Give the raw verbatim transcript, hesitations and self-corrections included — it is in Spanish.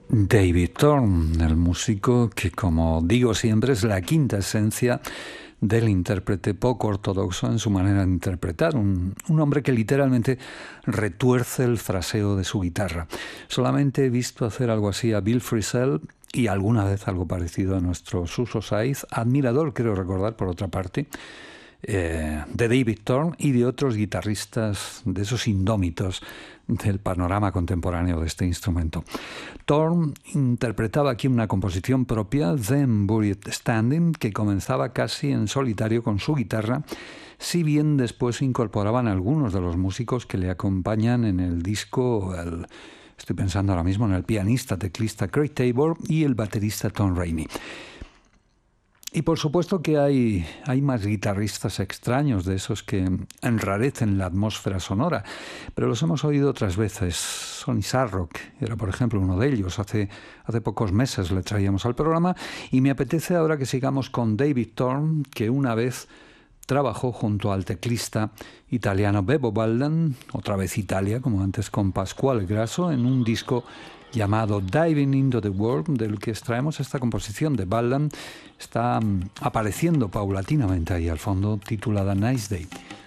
David Thorne, el músico que, como digo siempre, es la quinta esencia del intérprete poco ortodoxo en su manera de interpretar, un, un hombre que literalmente retuerce el fraseo de su guitarra. Solamente he visto hacer algo así a Bill Frisell y alguna vez algo parecido a nuestro Suso Saiz, admirador, creo recordar, por otra parte, eh, de David Thorne y de otros guitarristas, de esos indómitos del panorama contemporáneo de este instrumento. Thorne interpretaba aquí una composición propia, Them Buried Standing, que comenzaba casi en solitario con su guitarra, si bien después se incorporaban algunos de los músicos que le acompañan en el disco. El, estoy pensando ahora mismo en el pianista, teclista Craig Tabor y el baterista Tom Rainey. Y por supuesto que hay, hay más guitarristas extraños, de esos que enrarecen la atmósfera sonora, pero los hemos oído otras veces. Sonny Sarrock era, por ejemplo, uno de ellos. Hace, hace pocos meses le traíamos al programa y me apetece ahora que sigamos con David Thorne, que una vez trabajó junto al teclista italiano Bebo Baldan, otra vez Italia, como antes con Pasquale Grasso, en un disco llamado Diving into the World, del que extraemos esta composición de Baldan. Está um, apareciendo paulatinamente ahí al fondo, titulada Nice Day.